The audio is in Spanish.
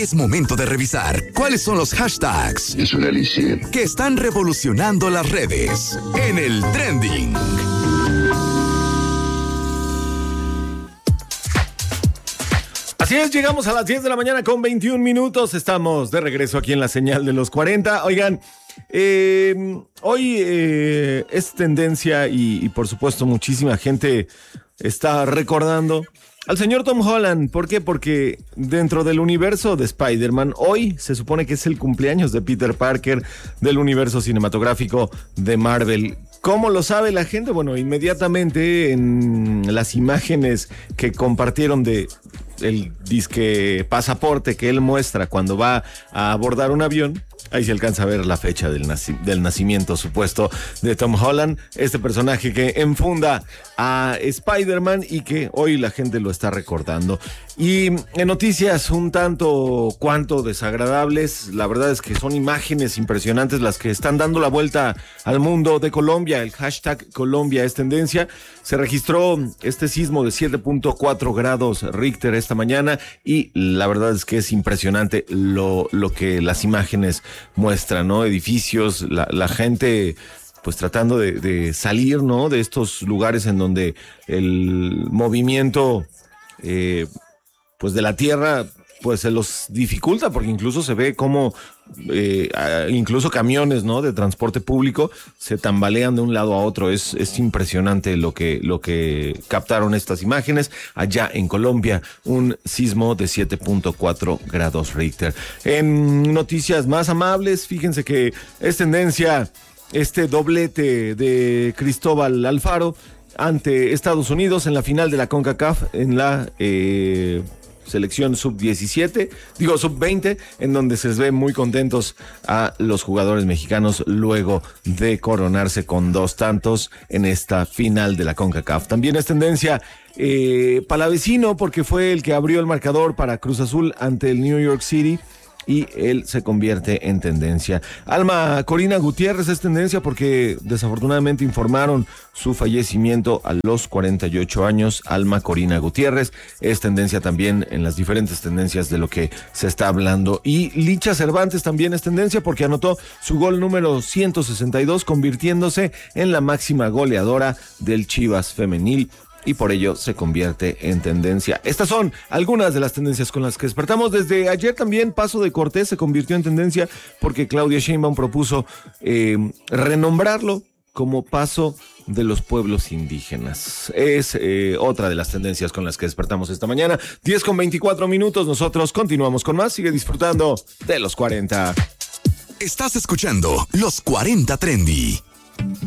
Es momento de revisar cuáles son los hashtags Es un elixir que están revolucionando las redes en el trending. Así es, llegamos a las 10 de la mañana con 21 minutos. Estamos de regreso aquí en la señal de los 40. Oigan, hoy es tendencia y por supuesto muchísima gente está recordando al señor Tom Holland. ¿Por qué? Porque dentro del universo de Spider-Man, hoy se supone que es el cumpleaños de Peter Parker del universo cinematográfico de Marvel. ¿Cómo lo sabe la gente? Bueno, inmediatamente en las imágenes que compartieron de el disque pasaporte que él muestra cuando va a abordar un avión, ahí se alcanza a ver la fecha del nacimiento supuesto de Tom Holland, este personaje que enfunda a Spider-Man y que hoy la gente lo está recordando. Y en noticias un tanto cuanto desagradables, la verdad es que son imágenes impresionantes las que están dando la vuelta al mundo de Colombia. El hashtag Colombia es tendencia. Se registró este sismo de 7.4 grados Richter esta mañana y la verdad es que es impresionante lo que las imágenes muestran, ¿no? Edificios, la gente pues tratando de salir, ¿no? De estos lugares en donde el movimiento pues de la tierra pues se los dificulta, porque incluso se ve como incluso camiones, ¿no? De transporte público se tambalean de un lado a otro. Es impresionante lo que captaron estas imágenes allá en Colombia, un sismo de 7.4 grados Richter. En noticias más amables, fíjense que es tendencia este doblete de Cristóbal Alfaro ante Estados Unidos en la final de la CONCACAF en la selección sub-20, en donde se les ve muy contentos a los jugadores mexicanos luego de coronarse con 2 tantos en esta final de la CONCACAF. También es tendencia Palavecino, porque fue el que abrió el marcador para Cruz Azul ante el New York City, y él se convierte en tendencia. Alma Corina Gutiérrez es tendencia porque desafortunadamente informaron su fallecimiento a los 48 años. Alma Corina Gutiérrez es tendencia también en las diferentes tendencias de lo que se está hablando. Y Licha Cervantes también es tendencia porque anotó su gol número 162, convirtiéndose en la máxima goleadora del Chivas femenil, y por ello se convierte en tendencia. Estas son algunas de las tendencias con las que despertamos. Desde ayer también Paso de Cortés se convirtió en tendencia porque Claudia Sheinbaum propuso renombrarlo como Paso de los Pueblos Indígenas. Es otra de las tendencias con las que despertamos esta mañana. 10:24. Nosotros continuamos con más. Sigue disfrutando de los 40. Estás escuchando los 40 Trendy.